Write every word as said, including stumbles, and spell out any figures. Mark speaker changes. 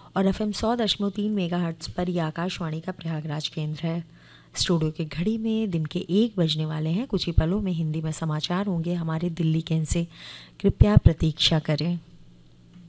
Speaker 1: और F M सौ दशमलव तीन मेगा हर्ट्स पर यह आकाशवाणी का प्रयागराज केंद्र है। स्टूडियो की घड़ी में दिन के एक बजने वाले हैं। कुछ ही पलों में हिंदी में समाचार होंगे हमारे दिल्ली केंद्र से। कृपया प्रतीक्षा करें।